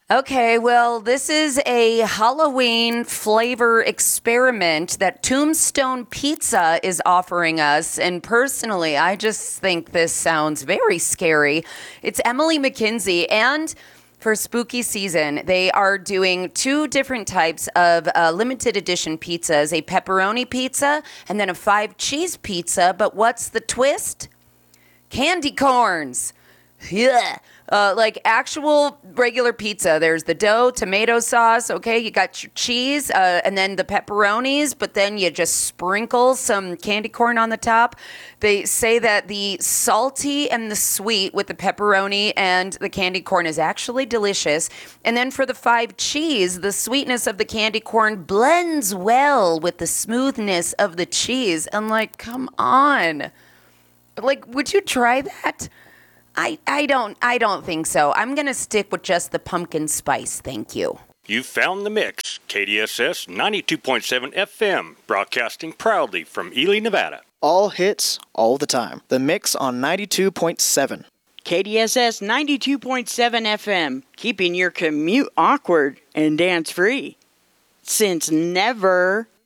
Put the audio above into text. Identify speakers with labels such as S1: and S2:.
S1: Okay, well, this is a Halloween flavor experiment that Tombstone Pizza is offering us. And personally, I just think this sounds very scary. It's Emily McKinsey, and for spooky season, they are doing two different types of limited edition pizzas, a pepperoni pizza and then a 5 cheese pizza. But what's the twist? Candy corns. Yeah. Like actual regular pizza. There's the dough, tomato sauce. Okay, you got your cheese, and then the pepperonis, but then you just sprinkle some candy corn on the top. They say that the salty and the sweet with the pepperoni and the candy corn is actually delicious. And then for the 5 cheese, the sweetness of the candy corn blends well with the smoothness of the cheese. I'm like, come on. Like, would you try that? I don't think so. I'm going to stick with just the pumpkin spice. Thank you.
S2: You found the mix. KDSS 92.7 FM, broadcasting proudly from Ely, Nevada.
S3: All hits, all the time. The Mix on 92.7.
S4: KDSS 92.7 FM, keeping your commute awkward and dance-free. Since never.